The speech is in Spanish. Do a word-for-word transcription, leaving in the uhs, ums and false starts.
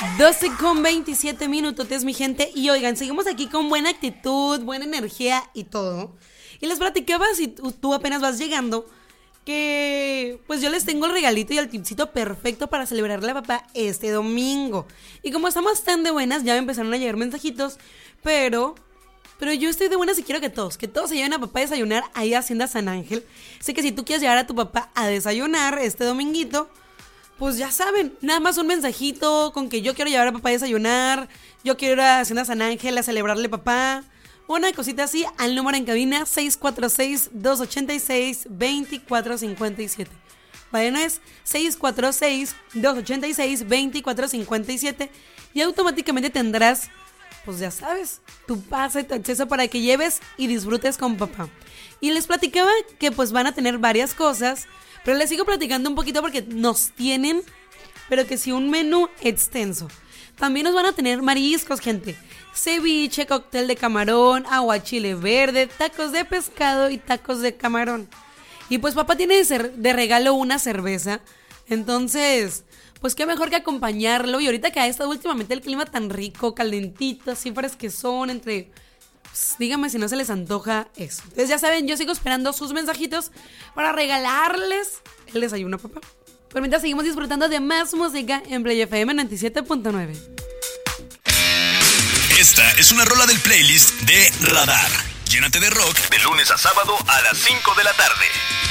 doce con veintisiete minutos, mi gente. Y oigan, seguimos aquí con buena actitud, buena energía y todo. Y les platicaba, si tú, tú apenas vas llegando, que pues yo les tengo el regalito y el tipcito perfecto para celebrarle a papá este domingo. Y como estamos tan de buenas, ya me empezaron a llegar mensajitos, pero... Pero yo estoy de buenas y quiero que todos, que todos se lleven a papá a desayunar ahí a Hacienda San Ángel. Sé que si tú quieres llevar a tu papá a desayunar este dominguito, pues ya saben, nada más un mensajito con que yo quiero llevar a papá a desayunar, yo quiero ir a Hacienda San Ángel a celebrarle a papá. Una cosita así al número en cabina seis cuatro seis, dos ocho seis, dos cuatro cinco siete. Vale, no es seis cuatro seis, dos ocho seis, dos cuatro cinco siete y automáticamente tendrás, pues ya sabes, tu pase, tu acceso para que lleves y disfrutes con papá. Y les platicaba que pues van a tener varias cosas, pero les sigo platicando un poquito porque nos tienen, pero que sí, un menú extenso. También nos van a tener mariscos, gente. Ceviche, cóctel de camarón, aguachile verde, tacos de pescado y tacos de camarón. Y pues papá tiene de, ser, de regalo una cerveza. Entonces, pues qué mejor que acompañarlo. Y ahorita que ha estado últimamente el clima tan rico, calentito, así fresquezón, entre... Pues, díganme si no se les antoja eso. Entonces ya saben, yo sigo esperando sus mensajitos para regalarles el desayuno a papá. Pero mientras seguimos disfrutando de más música en Play F M noventa y siete punto nueve. Esta es una rola del playlist de Radar. Llénate de rock de lunes a sábado a las cinco de la tarde.